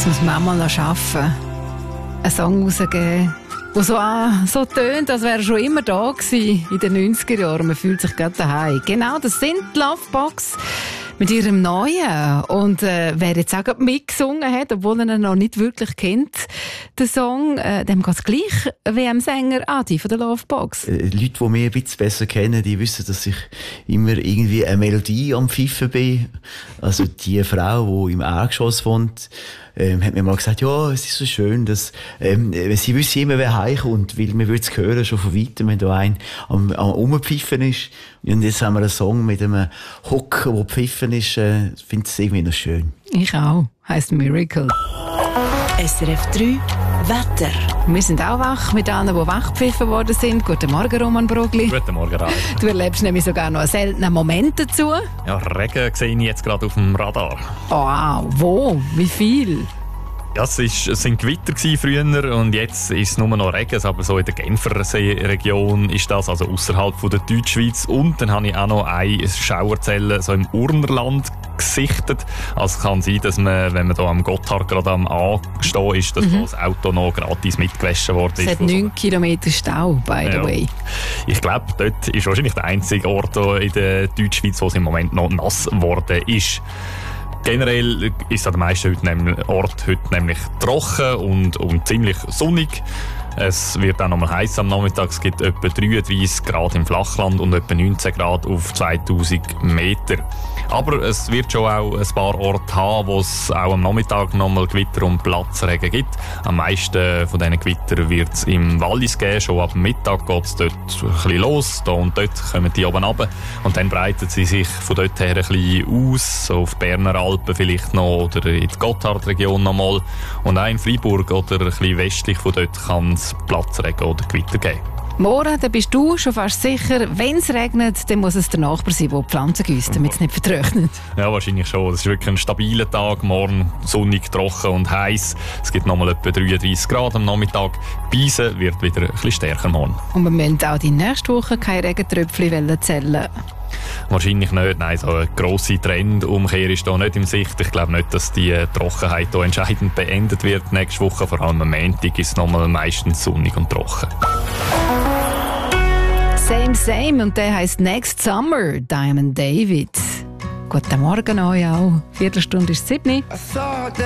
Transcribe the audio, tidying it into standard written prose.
Das muss man auch mal noch schaffen. Einen Song rausgeben, der so tönt, als wäre er schon immer da gewesen in den 90er Jahren. Man fühlt sich gerade daheim. Genau, das sind die Lovebox mit ihrem Neuen. Und wer jetzt auch gerade mitgesungen hat, obwohl er ihn noch nicht wirklich kennt, den Song, dem geht es gleich wie am Sänger Adi von der Lovebox. Leute, die mich ein bisschen besser kennen, die wissen, dass ich immer irgendwie eine Melodie am Pfeifen bin. Also die Frau, die im Erdgeschoss wohnt, hat mir mal gesagt, ja, es ist so schön, dass sie wissen immer, wer heimkommt, weil man würde es hören, schon von weitem, wenn da ein am Rumpfeifen ist. Und jetzt haben wir einen Song mit einem Hook, der pfiffen ist. Ich finde es irgendwie noch schön. Ich auch. Heisst Miracle. SRF 3 Wetter. Wir sind auch wach mit allen, die wachgepfiffen worden sind. Guten Morgen, Roman Brogli. Guten Morgen, Ralf. Du erlebst nämlich sogar noch einen seltenen Moment dazu. Ja, Regen sehe ich jetzt gerade auf dem Radar. Wow, wo? Wie viel? Ja, es sind Gewitter früher und jetzt ist es nur noch Regen, aber so in der Genfersee-Region ist das, also außerhalb von der Deutschschweiz. Und dann habe ich auch noch eine Schauerzelle so im Urnerland gesichtet. Also es kann sein, dass man, wenn man da am Gotthard gerade am Anstehen ist, dass das Auto noch gratis mitgewaschen worden ist. Es hat 9 Kilometer Stau, by the way. Ich glaube, dort ist wahrscheinlich der einzige Ort in der Deutschschweiz, wo es im Moment noch nass geworden ist. Generell ist es an den meisten Orten heute nämlich trocken und ziemlich sonnig. Es wird auch noch mal heiß am Nachmittag. Es gibt etwa 33 Grad im Flachland und etwa 19 Grad auf 2000 Meter. Aber es wird schon auch ein paar Orte haben, wo es auch am Nachmittag noch mal Gewitter und Platzregen gibt. Am meisten von diesen Gewittern wird es im Wallis geben. Schon ab Mittag geht es dort ein bisschen los. Da und dort kommen die oben runter. Und dann breitet sie sich von dort her ein bisschen aus. So auf die Berner Alpen vielleicht noch oder in die Gotthardregion noch mal. Und auch in Freiburg oder ein bisschen westlich von dort kann es Platzregen oder Gewitter geben. Morgen, da bist du schon fast sicher, wenn es regnet, dann muss es der Nachbar sein, der die Pflanzen gießt, damit es nicht vertrocknet. Ja, wahrscheinlich schon. Es ist wirklich ein stabiler Tag. Morgen sonnig, trocken und heiß. Es gibt noch mal etwa 33 Grad am Nachmittag. Beisen wird wieder ein bisschen stärker morgen. Und wir müssen auch die nächste Woche keine Regentröpfchen zählen. Wahrscheinlich nicht. Nein, so eine grosse Trendumkehr ist hier nicht in Sicht. Ich glaube nicht, dass die Trockenheit hier entscheidend beendet wird nächste Woche. Vor allem am Montag ist es nochmal meistens sonnig und trocken. Same, same. Und der heisst Next Summer, Diamond David. Guten Morgen euch auch. Viertelstunde ist 7.